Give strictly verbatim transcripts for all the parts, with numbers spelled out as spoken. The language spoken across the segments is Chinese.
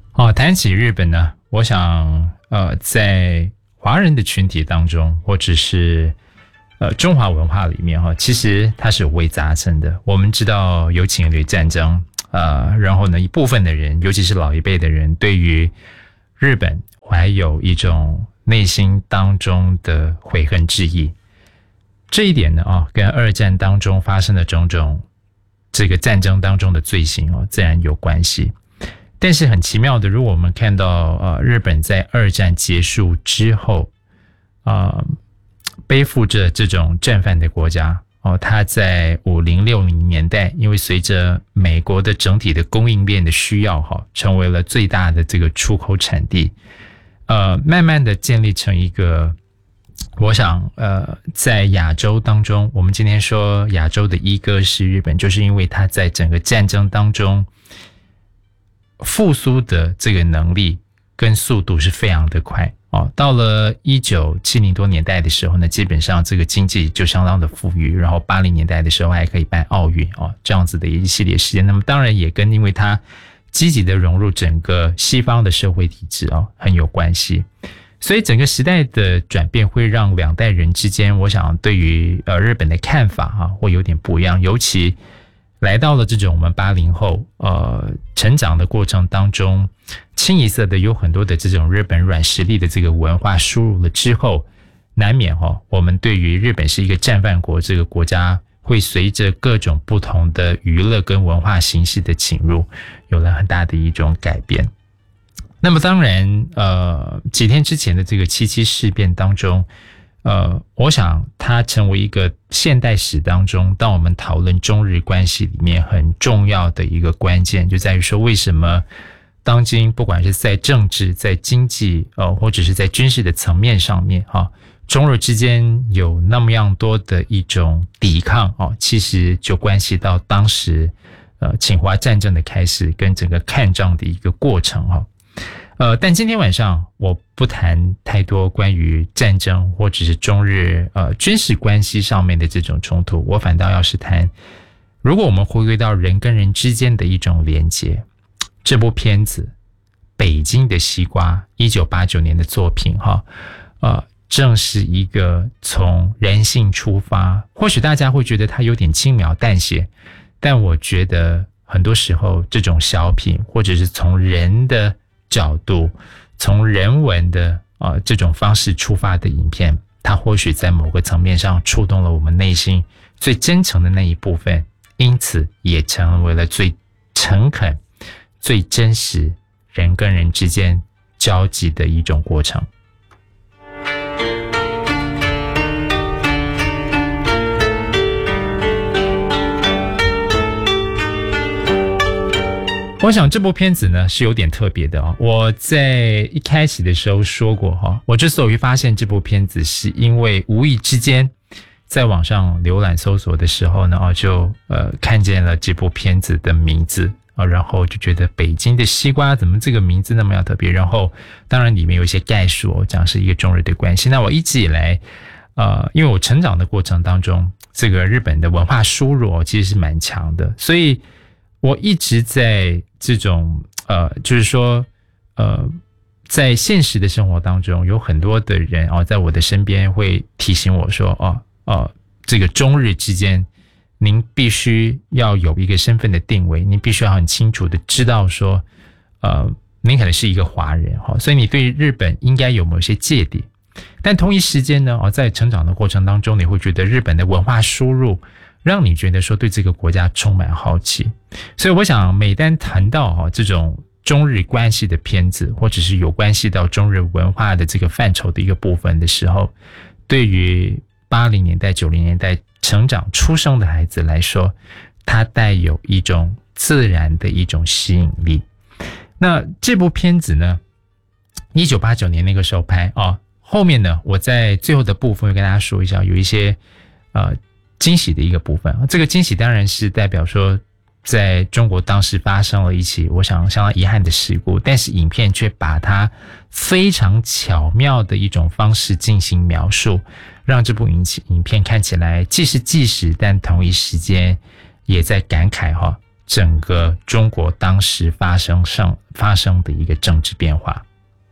哦，谈起日本呢，我想呃，在华人的群体当中，或者是呃中华文化里面哈，其实它是有味杂陈的。我们知道有侵略战争，呃，然后呢，一部分的人，尤其是老一辈的人，对于日本怀有一种内心当中的悔恨之意。这一点呢，啊、哦，跟二战当中发生的种种这个战争当中的罪行哦，自然有关系。但是很奇妙的，如果我们看到呃日本在二战结束之后，呃背负着这种战犯的国家哦，它在五零六零年代，因为随着美国的整体的供应链的需要哈，成为了最大的这个出口产地，呃，慢慢的建立成一个，我想呃在亚洲当中，我们今天说亚洲的一哥是日本，就是因为它在整个战争当中复苏的这个能力跟速度是非常的快哦。到了一九七零多年代的时候呢，基本上这个经济就相当的富裕，然后八零年代的时候还可以办奥运哦，这样子的一系列事件。那么当然也跟因为它积极的融入整个西方的社会体制哦很有关系。所以整个时代的转变会让两代人之间，我想对于呃日本的看法哈、啊、会有点不一样，尤其来到了这种我们八零后呃成长的过程当中，清一色的有很多的这种日本软实力的这个文化输入了之后，难免哦，我们对于日本是一个战犯国这个国家，会随着各种不同的娱乐跟文化形式的侵入，有了很大的一种改变。那么当然呃几天之前的这个七七事变当中，呃，我想它成为一个现代史当中，当我们讨论中日关系里面很重要的一个关键，就在于说为什么当今不管是在政治、在经济，呃，或者是在军事的层面上面，哈、啊，中日之间有那么样多的一种抵抗，哦、啊，其实就关系到当时呃侵华战争的开始跟整个抗战的一个过程，哈、啊。呃，但今天晚上我不谈太多关于战争或者是中日呃军事关系上面的这种冲突，我反倒要是谈，如果我们回归到人跟人之间的一种连结，这部片子《北京的西瓜》一九八九年的作品哈，呃，正是一个从人性出发，或许大家会觉得它有点轻描淡写，但我觉得很多时候这种小品或者是从人的角度，从人文的啊、呃、这种方式出发的影片，它或许在某个层面上触动了我们内心最真诚的那一部分，因此也成为了最诚恳、最真实人跟人之间交集的一种过程。我想这部片子呢是有点特别的哦。我在一开始的时候说过哈，我之所以发现这部片子，是因为无意之间在网上浏览搜索的时候呢，哦就呃看见了这部片子的名字啊，然后就觉得北京的西瓜怎么这个名字那么样特别？然后当然里面有一些概述哦，讲是一个中日的关系。那我一直以来呃，因为我成长的过程当中，这个日本的文化输入哦其实是蛮强的，所以我一直在这种呃，就是说呃，在现实的生活当中，有很多的人哦，在我的身边会提醒我说，哦哦，这个中日之间，您必须要有一个身份的定位，您必须要很清楚的知道说，呃，您可能是一个华人哈、哦，所以你对日本应该有某些芥蒂。但同一时间呢，哦，在成长的过程当中，你会觉得日本的文化输入让你觉得说对这个国家充满好奇。所以我想每当谈到哈这种中日关系的片子，或者是有关系到中日文化的这个范畴的一个部分的时候，对于八零年代九零年代成长出生的孩子来说，它带有一种自然的一种吸引力。那这部片子呢一九八九年那个时候拍啊、哦，后面呢我在最后的部分会跟大家说一下，有一些呃惊喜的一个部分。这个惊喜当然是代表说在中国当时发生了一起我想相当遗憾的事故，但是影片却把它非常巧妙的一种方式进行描述，让这部影影片看起来既是纪实，但同一时间也在感慨哈， 整个中国当时发生上发生的一个政治变化。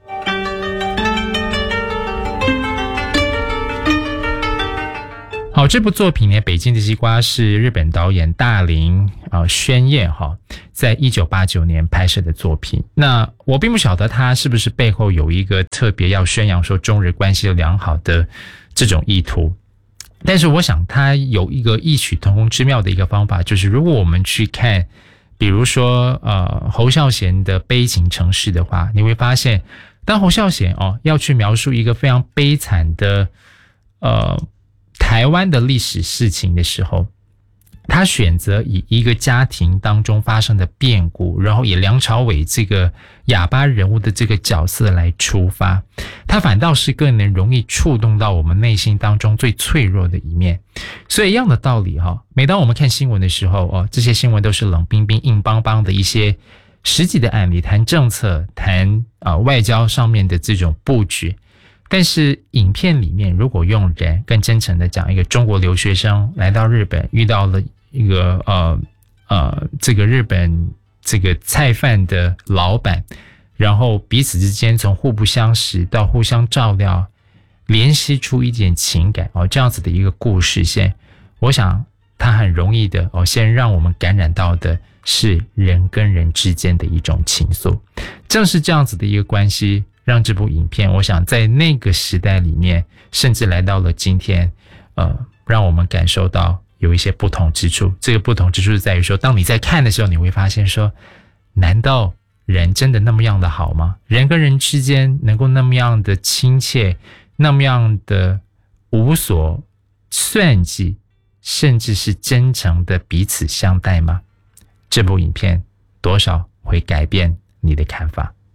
好，这部作品呢，《北京的西瓜》是日本导演大林啊、呃、宣彦哈，在一九八九年拍摄的作品。那我并不晓得他是不是背后有一个特别要宣扬说中日关系良好的这种意图，但是我想他有一个异曲同工之妙的一个方法，就是如果我们去看，比如说呃侯孝贤的《悲情城市》的话，你会发现，当侯孝贤哦要去描述一个非常悲惨的呃。台湾的历史事情的时候，他选择以一个家庭当中发生的变故，然后以梁朝伟这个哑巴人物的这个角色来出发，他反倒是更能容易触动到我们内心当中最脆弱的一面。所以一样的道理哈，每当我们看新闻的时候哦，这些新闻都是冷冰冰硬邦邦的一些实际的案例，谈政策，谈啊、呃、外交上面的这种布局。但是影片里面如果用人更真诚的讲，一个中国留学生来到日本，遇到了一个呃呃这个日本这个菜贩的老板，然后彼此之间从互不相识到互相照料，联系出一点情感哦，这样子的一个故事线，我想它很容易的哦，先让我们感染到的是人跟人之间的一种情愫。正是这样子的一个关系，让这部影片，我想在那个时代里面，甚至来到了今天，呃，让我们感受到有一些不同之处。这个不同之处是在于说，当你在看的时候，你会发现说，难道人真的那么样的好吗？人跟人之间能够那么样的亲切，那么样的无所算计，甚至是真诚的彼此相待吗？这部影片多少会改变你的看法。